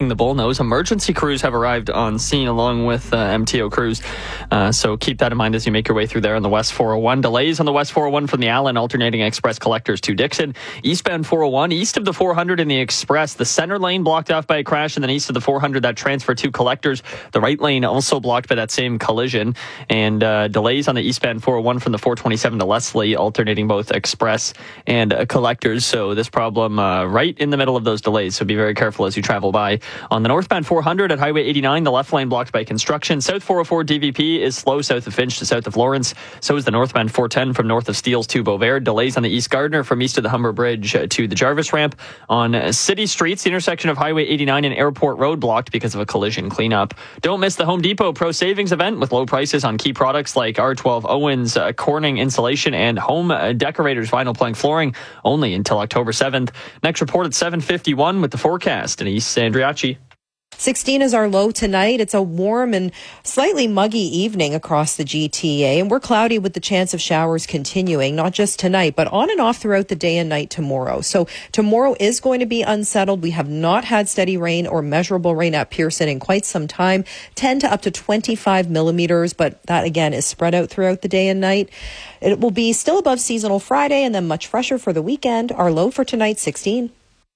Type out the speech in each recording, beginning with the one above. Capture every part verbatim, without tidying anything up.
blocking the Bullnose. Emergency crews have arrived on scene along with uh, M T O crews. Uh, so keep that in mind as you make your way through there on the West four oh one. Delays on the West four oh one from the Allen alternating express collectors to Dixon. Eastbound four oh one, east of the four hundred in the express. The center lane blocked off by a crash, and then east of the four hundred, that transfer to collectors. The right lane also blocked by that same collision. And uh, delays on the eastbound four oh one from the four twenty-seven to Leslie, alternating both express and uh, collectors. So this problem uh, right in the middle of those delays. So be very careful as you travel by. On the northbound four hundred at Highway eighty-nine, the left lane blocked by construction. South four oh four D V P is slow south of Finch to south of Lawrence. So is the northbound four ten from north of Steeles to Beauvais. Delays on the East Gardiner from east of the Humber Bridge to the Jarvis ramp. On city streets, the intersection of Highway eighty-nine and Airport Road blocked because of a collision cleanup. Don't miss the Home Depot Pro Savings event with low prices on key products like R twelve Owens, uh, Corning insulation, and Home Decorators vinyl plank flooring only until October seventh. Next report at seven fifty-one with the forecast. And East Sandriachi. sixteen is our low tonight. It's a warm and slightly muggy evening across the G T A, and we're cloudy with the chance of showers continuing, not just tonight, but on and off throughout the day and night tomorrow. So tomorrow is going to be unsettled. We have not had steady rain or measurable rain at Pearson in quite some time, ten to up to twenty-five millimeters, but that again is spread out throughout the day and night. It will be still above seasonal Friday and then much fresher for the weekend. Our low for tonight, sixteen.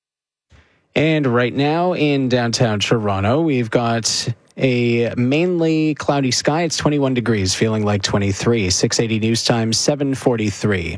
And right now in downtown Toronto, we've got a mainly cloudy sky. It's twenty-one degrees, feeling like twenty-three. six eighty News Time, seven forty-three.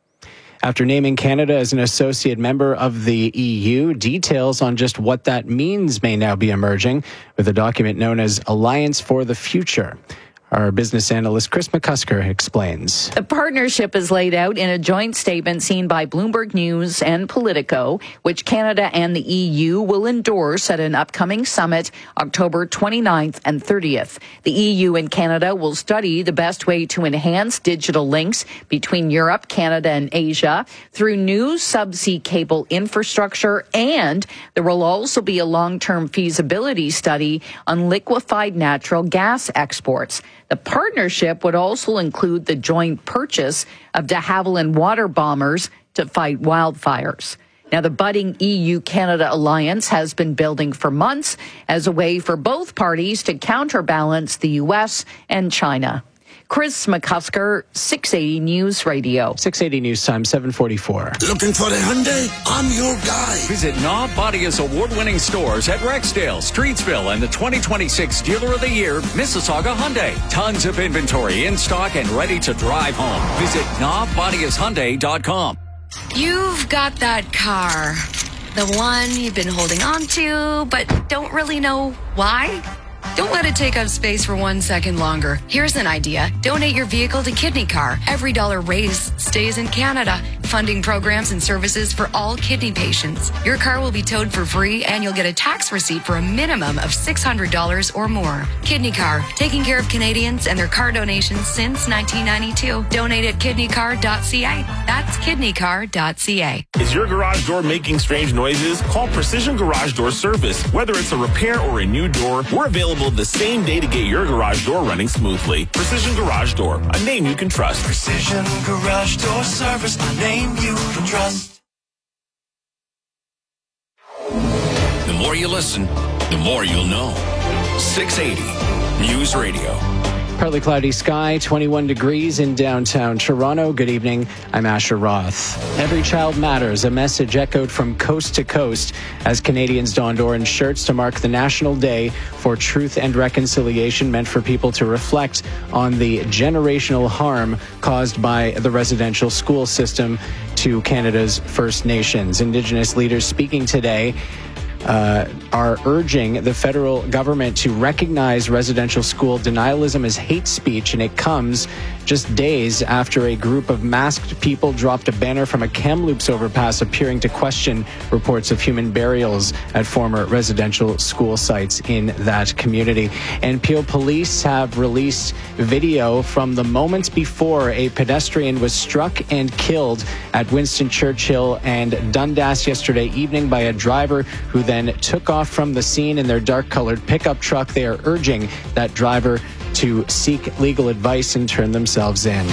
After naming Canada as an associate member of the E U, details on just what that means may now be emerging with a document known as Alliance for the Future. Our business analyst, Chris McCusker, explains. The partnership is laid out in a joint statement seen by Bloomberg News and Politico, which Canada and the E U will endorse at an upcoming summit October twenty-ninth and thirtieth. The E U and Canada will study the best way to enhance digital links between Europe, Canada, and Asia through new subsea cable infrastructure, and there will also be a long-term feasibility study on liquefied natural gas exports. The partnership would also include the joint purchase of de Havilland water bombers to fight wildfires. Now, the budding E U-Canada alliance has been building for months as a way for both parties to counterbalance the U S and China. Chris McCusker, six eighty News Radio. six eighty News Time, seven forty-four. Looking for a Hyundai? I'm your guy. Visit Knob Bodia's award-winning stores at Rexdale, Streetsville, and the twenty twenty-six Dealer of the Year, Mississauga Hyundai. Tons of inventory in stock and ready to drive home. Visit knob bodias hyundai dot com. You've got that car. The one you've been holding on to, but don't really know why? Don't let it take up space for one second longer. Here's an idea. Donate your vehicle to Kidney Car. Every dollar raised stays in Canada, funding programs and services for all kidney patients. Your car will be towed for free, and you'll get a tax receipt for a minimum of six hundred dollars or more. Kidney Car, taking care of Canadians and their car donations since nineteen ninety-two. Donate at kidney car dot c a. That's kidney car dot c a. Is your garage door making strange noises? Call Precision Garage Door Service. Whether it's a repair or a new door, we're available the same day to get your garage door running smoothly. Precision Garage Door, a name you can trust. Precision Garage Door Service, a name you can trust. The more you listen, the more you'll know. six eighty News Radio. Partly cloudy sky, twenty-one degrees in downtown Toronto. Good evening. I'm Asher Roth. Every child matters, a message echoed from coast to coast as Canadians donned orange shirts to mark the National Day for Truth and Reconciliation, meant for people to reflect on the generational harm caused by the residential school system to Canada's First Nations. Indigenous leaders speaking today Uh, are urging the federal government to recognize residential school denialism as hate speech, and it comes just days after a group of masked people dropped a banner from a Kamloops overpass appearing to question reports of human burials at former residential school sites in that community. And Peel Police have released video from the moments before a pedestrian was struck and killed at Winston Churchill and Dundas yesterday evening by a driver who then took off from the scene in their dark-colored pickup truck. They are urging that driver to seek legal advice and turn themselves in.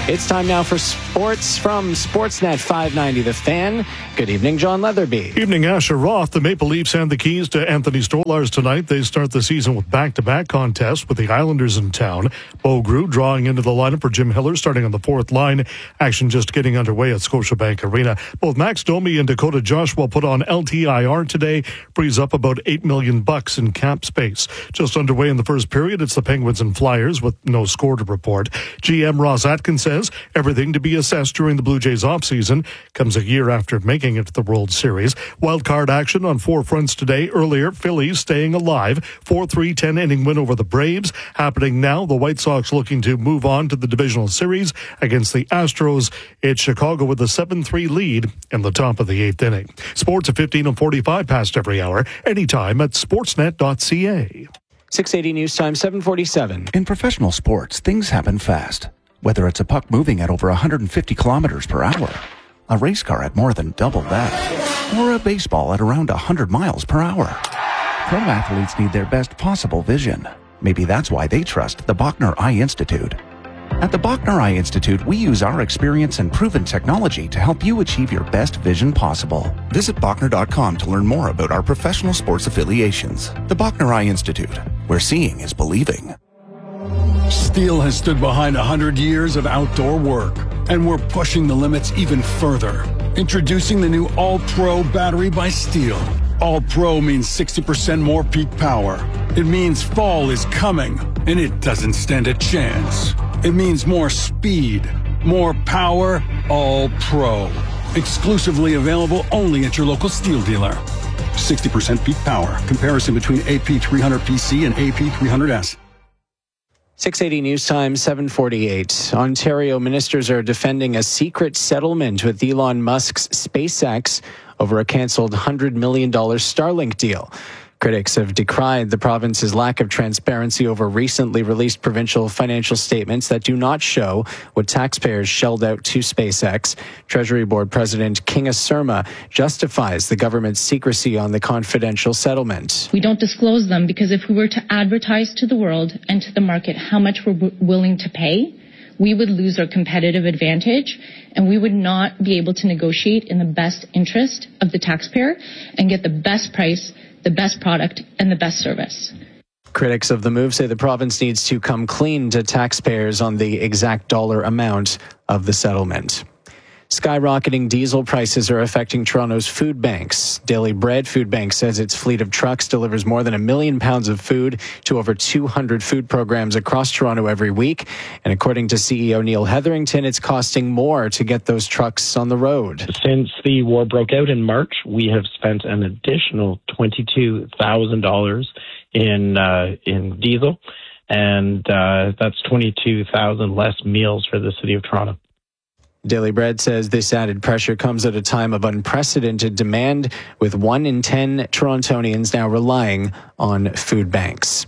It's time now for sports from Sportsnet five ninety The Fan. Good evening, John Leatherby. Evening, Asher Roth. The Maple Leafs hand the keys to Anthony Stolarz tonight. They start the season with back-to-back contests with the Islanders in town. Bo Grew drawing into the lineup for Jim Hiller, starting on the fourth line. Action just getting underway at Scotiabank Arena. Both Max Domi and Dakota Joshua put on L T I R today. Frees up about eight million bucks in cap space. Just underway in the first period, it's the Penguins and Flyers with no score to report. G M Ross Atkins says everything to be assessed during the Blue Jays offseason. Comes a year after making it to the World Series. Wild card action on four fronts today. Earlier, Phillies staying alive. four three ten inning win over the Braves. Happening now, the White Sox looking to move on to the divisional series against the Astros. It's Chicago with a seven three lead in the top of the eighth inning. Sports at fifteen and forty-five past every hour. Anytime at sportsnet dot c a. six eighty News Time, seven forty-seven. In professional sports, things happen fast. Whether it's a puck moving at over one hundred fifty kilometers per hour, a race car at more than double that, or a baseball at around one hundred miles per hour. Pro athletes need their best possible vision. Maybe that's why they trust the Bachner Eye Institute. At the Bachner Eye Institute, we use our experience and proven technology to help you achieve your best vision possible. Visit Bachner dot com to learn more about our professional sports affiliations. The Bachner Eye Institute, where seeing is believing. Steel has stood behind one hundred years of outdoor work, and we're pushing the limits even further. Introducing the new All-Pro battery by Steel. All-Pro means sixty percent more peak power. It means fall is coming, and it doesn't stand a chance. It means more speed, more power, All-Pro. Exclusively available only at your local Steel dealer. sixty percent peak power. Comparison between A P three hundred P C and A P three hundred S. six eighty News Time, seven forty-eight. Ontario ministers are defending a secret settlement with Elon Musk's SpaceX over a cancelled one hundred million dollars Starlink deal. Critics have decried the province's lack of transparency over recently released provincial financial statements that do not show what taxpayers shelled out to SpaceX. Treasury Board President Kinga Surma justifies the government's secrecy on the confidential settlement. We don't disclose them because if we were to advertise to the world and to the market how much we're w- willing to pay, we would lose our competitive advantage and we would not be able to negotiate in the best interest of the taxpayer and get the best price, the best product, and the best service. Critics of the move say the province needs to come clean to taxpayers on the exact dollar amount of the settlement. Skyrocketing diesel prices are affecting Toronto's food banks. Daily Bread Food Bank says its fleet of trucks delivers more than a million pounds of food to over two hundred food programs across Toronto every week. And according to C E O Neil Hetherington, it's costing more to get those trucks on the road. Since the war broke out in March, we have spent an additional twenty-two thousand dollars in uh, in diesel, and uh, that's twenty-two thousand less meals for the city of Toronto. Daily Bread says this added pressure comes at a time of unprecedented demand, with one in ten Torontonians now relying on food banks.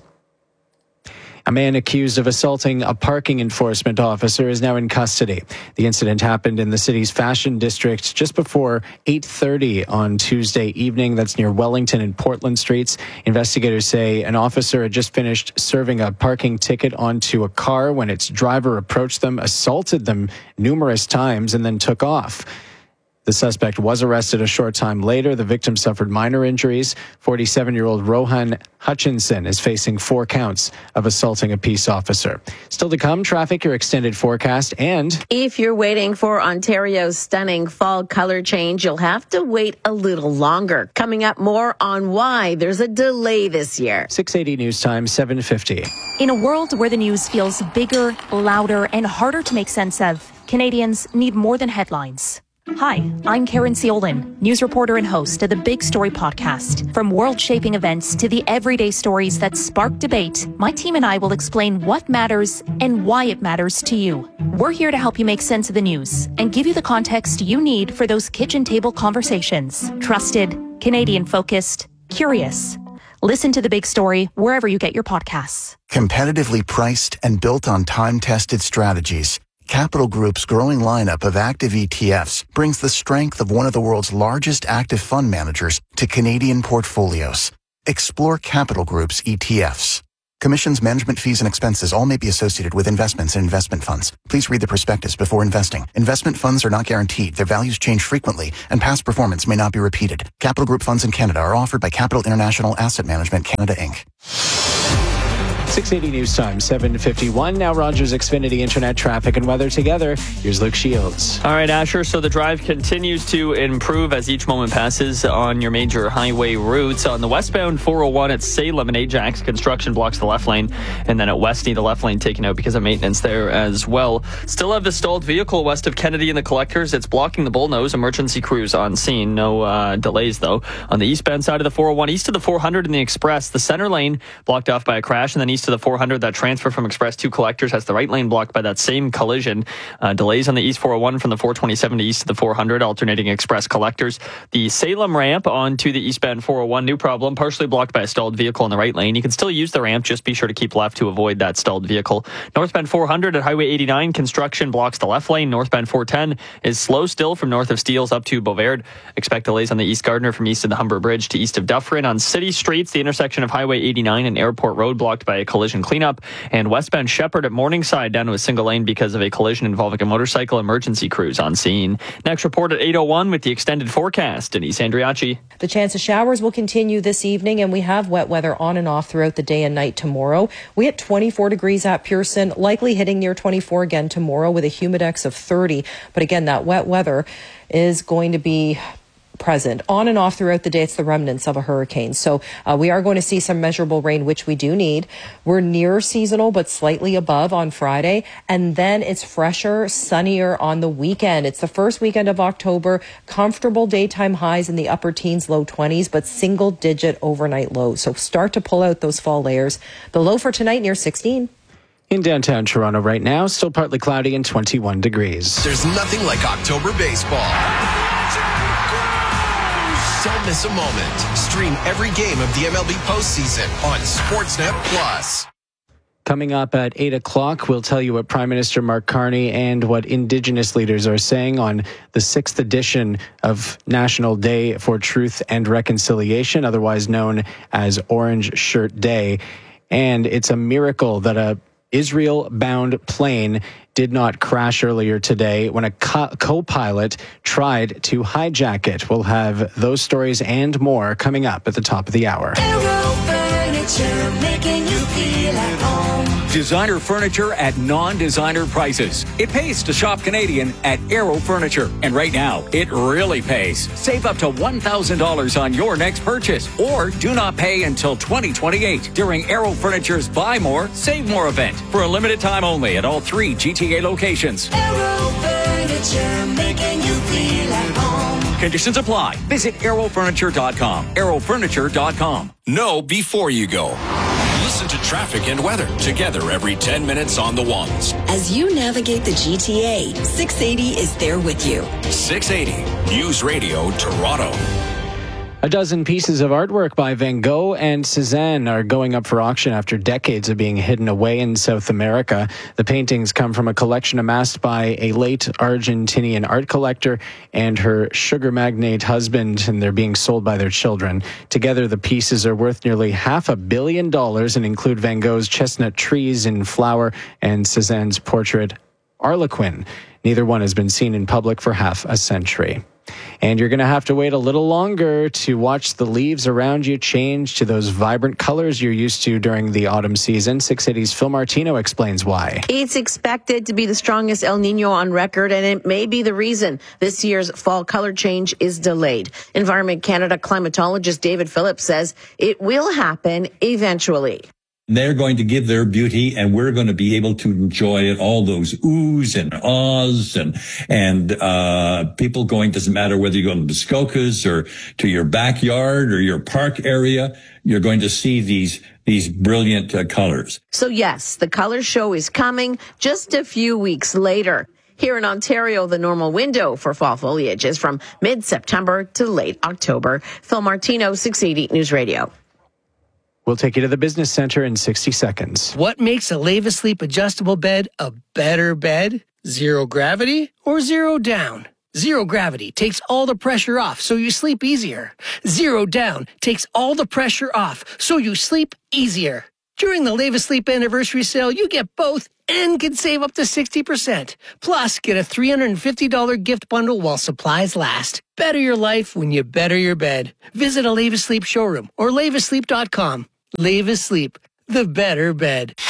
A man accused of assaulting a parking enforcement officer is now in custody. The incident happened in the city's fashion district just before eight thirty on Tuesday evening. That's near Wellington and Portland Streets. Investigators say an officer had just finished serving a parking ticket onto a car when its driver approached them, assaulted them numerous times, and then took off. The suspect was arrested a short time later. The victim suffered minor injuries. forty-seven-year-old Rohan Hutchinson is facing four counts of assaulting a peace officer. Still to come, traffic, your extended forecast, and if you're waiting for Ontario's stunning fall color change, you'll have to wait a little longer. Coming up, more on why there's a delay this year. six eighty News Time, seven fifty. In a world where the news feels bigger, louder, and harder to make sense of, Canadians need more than headlines. Hi, I'm Karen Ciolin, news reporter and host of the Big Story podcast. From world-shaping events to the everyday stories that spark debate, my team and I will explain what matters and why it matters to you. We're here to help you make sense of the news and give you the context you need for those kitchen table conversations. Trusted, Canadian-focused, curious. Listen to The Big Story wherever you get your podcasts. Competitively priced and built on time-tested strategies, Capital Group's growing lineup of active E T Fs brings the strength of one of the world's largest active fund managers to Canadian portfolios. Explore Capital Group's E T Fs. Commissions, management fees, and expenses all may be associated with investments and investment funds. Please read the prospectus before investing. Investment funds are not guaranteed. Their values change frequently, and past performance may not be repeated. Capital Group funds in Canada are offered by Capital International Asset Management Canada, Incorporated. six eighty News Time, seven fifty-one. Now Rogers Xfinity Internet traffic and weather together. Here's Luke Shields. All right, Asher. So the drive continues to improve as each moment passes on your major highway routes. On the westbound four oh one at Salem and Ajax, construction blocks the left lane. And then at Westney, the left lane taken out because of maintenance there as well. Still have the stalled vehicle west of Kennedy and the Collectors. It's blocking the Bullnose. Emergency crews on scene. No uh, delays, though. On the eastbound side of the four oh one, east of the four hundred in the Express, the center lane blocked off by a crash. And then east to the four hundred, that transfer from Express to Collectors has the right lane blocked by that same collision. Uh, delays on the East four oh one from the four twenty-seven to east to the four hundred, alternating Express Collectors. The Salem ramp onto the eastbound four oh one, new problem, partially blocked by a stalled vehicle in the right lane. You can still use the ramp, just be sure to keep left to avoid that stalled vehicle. Northbound four hundred at Highway eighty-nine, construction blocks the left lane. Northbound four ten is slow still from north of Steeles up to Beauvert. Expect delays on the East Gardiner from east of the Humber Bridge to east of Dufferin. On city streets, the intersection of Highway eighty-nine and Airport Road blocked by a collision cleanup, and westbound Shepherd at Morningside down to a single lane because of a collision involving a motorcycle. Emergency crews on scene. Next report at eight oh one with the extended forecast. Denise Andriachi. The chance of showers will continue this evening, and we have wet weather on and off throughout the day and night tomorrow. We hit twenty-four degrees at Pearson, likely hitting near twenty-four again tomorrow with a humidex of thirty. But again, that wet weather is going to be present on and off throughout the day. It's the remnants of a hurricane. So uh, we are going to see some measurable rain, which we do need. We're near seasonal, but slightly above on Friday. And then it's fresher, sunnier on the weekend. It's the first weekend of October. Comfortable daytime highs in the upper teens, low twenties, but single digit overnight lows. So start to pull out those fall layers. The low for tonight near sixteen. In downtown Toronto right now, still partly cloudy and twenty-one degrees. There's nothing like October baseball. Don't miss a moment. Stream every game of the M L B postseason on Sportsnet Plus. Coming up at eight o'clock, we'll tell you what Prime Minister Mark Carney and what Indigenous leaders are saying on the sixth edition of National Day for Truth and Reconciliation, otherwise known as Orange Shirt Day. And it's a miracle that a Israel-bound plane did not crash earlier today when a co- co-pilot tried to hijack it. We'll have those stories and more coming up at the top of the hour. Aero Furniture, making you feel at home. Designer furniture at non-designer prices. It pays to shop Canadian at Aero Furniture. And right now, it really pays. Save up to one thousand dollars on your next purchase, or do not pay until twenty twenty-eight during Aero Furniture's Buy More, Save More event for a limited time only at all three G T A locations. Aero Furniture, making you feel at home. Conditions apply. Visit aero furniture dot com. aero furniture dot com. Know before you go. Listen to traffic and weather together every ten minutes on the ones. As you navigate the G T A, six eighty is there with you. six eighty News Radio Toronto. A dozen pieces of artwork by Van Gogh and Cezanne are going up for auction after decades of being hidden away in South America. The paintings come from a collection amassed by a late Argentinian art collector and her sugar magnate husband, and they're being sold by their children. Together, the pieces are worth nearly half a billion dollars and include Van Gogh's chestnut trees in flower and Cezanne's portrait, Arlequin. Neither one has been seen in public for half a century. And you're going to have to wait a little longer to watch the leaves around you change to those vibrant colors you're used to during the autumn season. six eighty's Phil Martino explains why. It's expected to be the strongest El Nino on record, and it may be the reason this year's fall color change is delayed. Environment Canada climatologist David Phillips says it will happen eventually. They're going to give their beauty, and we're going to be able to enjoy it. All those oohs and ahs and, and, uh, people going, doesn't matter whether you go to Muskokas or to your backyard or your park area, you're going to see these, these brilliant uh, colors. So yes, the color show is coming just a few weeks later. Here in Ontario, the normal window for fall foliage is from mid-September to late October. Phil Martino, six eighty News Radio. We'll take you to the business center in sixty seconds. What makes a Leva Sleep adjustable bed a better bed? Zero gravity or zero down? Zero gravity takes all the pressure off so you sleep easier. Zero down takes all the pressure off so you sleep easier. During the Lave Asleep anniversary sale, you get both and can save up to sixty percent. Plus, get a three hundred fifty dollars gift bundle while supplies last. Better your life when you better your bed. Visit a Lave Asleep showroom or lave asleep dot com. Lave Asleep, the better bed.